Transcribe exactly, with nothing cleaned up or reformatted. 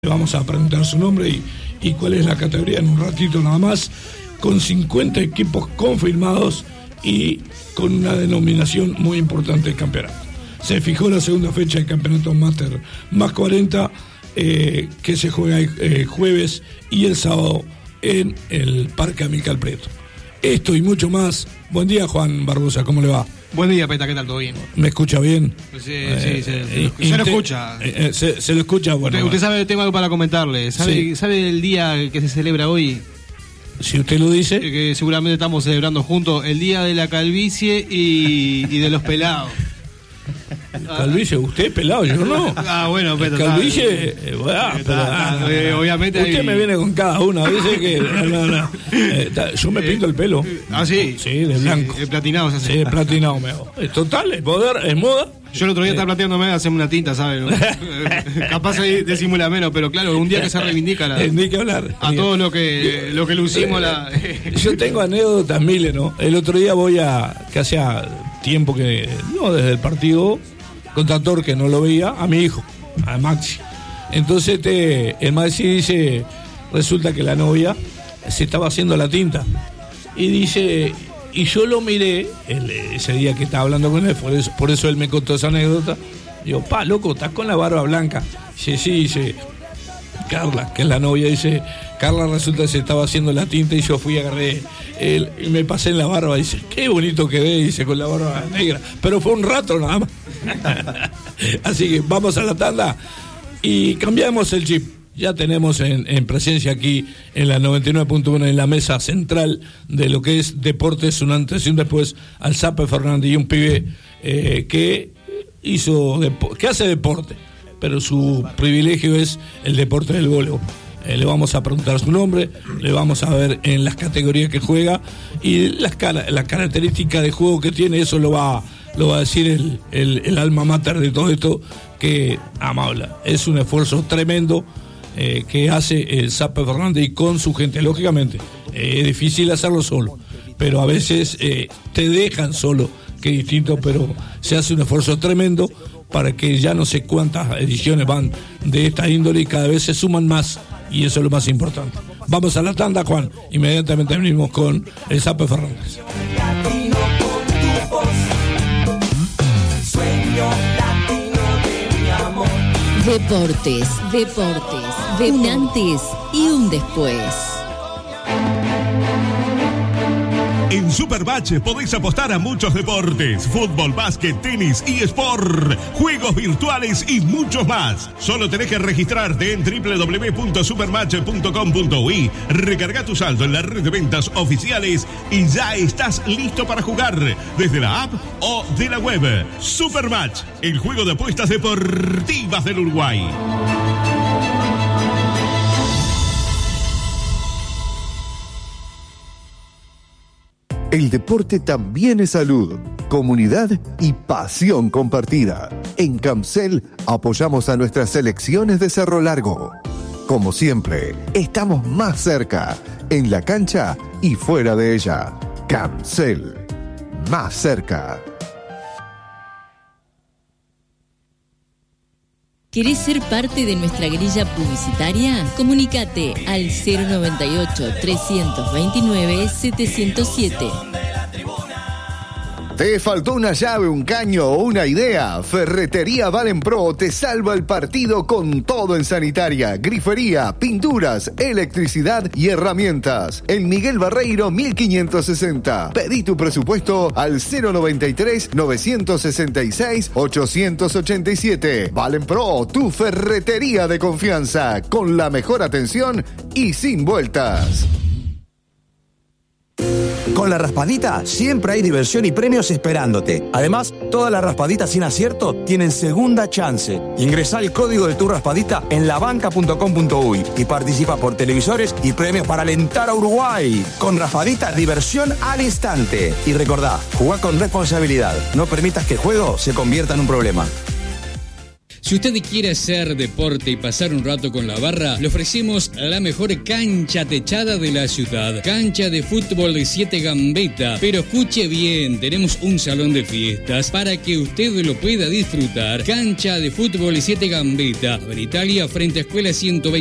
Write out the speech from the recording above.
Le vamos a preguntar su nombre y, y cuál es la categoría en un ratito nada más, con cincuenta equipos confirmados y con una denominación muy importante del campeonato. Se fijó la segunda fecha del campeonato Master más cuarenta, eh, que se juega el eh, jueves y el sábado en el Parque Amílcar Prieto. Esto y mucho más. Buen día, Juan Barbosa, ¿cómo le va? Buen día, Peta, ¿qué tal? ¿Todo bien? ¿Me escucha bien? Sí, eh, sí, se, eh, se, se lo escucha. Eh, eh, se, se lo escucha, bueno. Usted, usted sabe, tengo algo para comentarle. ¿Sabe, sí. ¿Sabe el día que se celebra hoy? Si usted lo dice. Eh, que seguramente estamos celebrando juntos el día de la calvicie y, y de los pelados. Calvicie, usted es pelado, yo no. Ah, bueno, pero Calvicie, eh, bueno, pero, ah, eh, obviamente. Usted hay... me viene con cada una, dice que no, no, no. Eh, yo me pinto el pelo. Ah, sí. Sí, de blanco. Sí, platinado se hace. Sí, platinado me hago. Es total, es poder, es moda. Yo el otro día eh. estaba plateándome a hacerme una tinta, ¿sabes? Capaz ahí disimula menos, pero claro, un día que se reivindica la, ni que hablar. a todo lo que lo que lucimos. La... Yo tengo anécdotas miles, ¿no? El otro día voy a, que hacía tiempo que, no, desde el partido contra Torque no lo veía, a mi hijo, a Maxi. Entonces te, el Maxi dice, resulta que la novia se estaba haciendo la tinta. Y dice, y yo lo miré, el, ese día que estaba hablando con él, por eso, por eso él me contó esa anécdota. Digo, pa, loco, estás con la barba blanca. Dice, sí, dice, Carla, que es la novia, dice, Carla resulta que se estaba haciendo la tinta y yo fui y agarré el, y me pasé en la barba. Dice, qué bonito quedé, dice, con la barba negra. Pero fue un rato nada más. Así que vamos a la tanda y cambiamos el chip. Ya tenemos en, en presencia aquí en la noventa y nueve punto uno en la mesa central de lo que es deportes, un antes y un después, al Zape Fernández, y un pibe eh, que hizo depo- que hace deporte, pero su privilegio es el deporte del voleibol. Eh, le vamos a preguntar su nombre, le vamos a ver en las categorías que juega y las cara- la característica de juego que tiene. Eso lo va a lo va a decir el, el, el alma mater de todo esto, que amable. Es un esfuerzo tremendo eh, que hace el Zape Fernández y con su gente. Lógicamente, eh, es difícil hacerlo solo, pero a veces eh, te dejan solo, que es distinto, pero se hace un esfuerzo tremendo para que ya no sé cuántas ediciones van de esta índole y cada vez se suman más, y eso es lo más importante. Vamos a la tanda, Juan, inmediatamente venimos con el Zape Fernández. Deportes, deportes, de un antes y un después. En Supermatch podéis apostar a muchos deportes: fútbol, básquet, tenis, eSport, juegos virtuales y muchos más. Solo tenés que registrarte en doble u doble u doble u punto supermatch punto com punto u i, recarga tu saldo en la red de ventas oficiales y ya estás listo para jugar desde la app o de la web. Supermatch, el juego de apuestas deportivas del Uruguay. El deporte también es salud, comunidad y pasión compartida. En Camcel apoyamos a nuestras selecciones de Cerro Largo. Como siempre, estamos más cerca, en la cancha y fuera de ella. Camcel, más cerca. ¿Querés ser parte de nuestra grilla publicitaria? Comunícate al cero noventa y ocho, trescientos veintinueve, setecientos siete. ¿Te faltó una llave, un caño o una idea? Ferretería Valenpro te salva el partido con todo en sanitaria, grifería, pinturas, electricidad y herramientas. En Miguel Barreiro mil quinientos sesenta. Pedí tu presupuesto al cero noventa y tres, novecientos sesenta y seis, ochocientos ochenta y siete. Valenpro, tu ferretería de confianza, con la mejor atención y sin vueltas. Con la raspadita siempre hay diversión y premios esperándote. Además, todas las raspaditas sin acierto tienen segunda chance. Ingresá el código de tu raspadita en labanca punto com punto u i y participa por televisores y premios para alentar a Uruguay. Con raspadita, diversión al instante. Y recordá, jugá con responsabilidad. No permitas que el juego se convierta en un problema. Si usted quiere hacer deporte y pasar un rato con la barra, le ofrecemos la mejor cancha techada de la ciudad. Cancha de fútbol de siete Gambetta. Pero escuche bien, tenemos un salón de fiestas para que usted lo pueda disfrutar. Cancha de fútbol de siete Gambetta. En Italia, frente a Escuela ciento veinte.